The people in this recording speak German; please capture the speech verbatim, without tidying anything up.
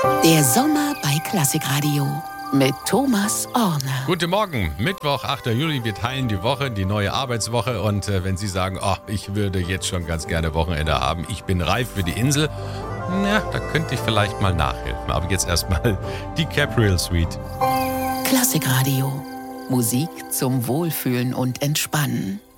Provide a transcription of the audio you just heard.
Der Sommer bei Klassikradio mit Thomas Orner. Guten Morgen, Mittwoch, achter Juli. Wir teilen die Woche, die neue Arbeitswoche. Und äh, wenn Sie sagen, oh, ich würde jetzt schon ganz gerne Wochenende haben, ich bin reif für die Insel, na, da könnte ich vielleicht mal nachhelfen. Aber jetzt erstmal die Capriel Suite. Klassikradio. Musik zum Wohlfühlen und Entspannen.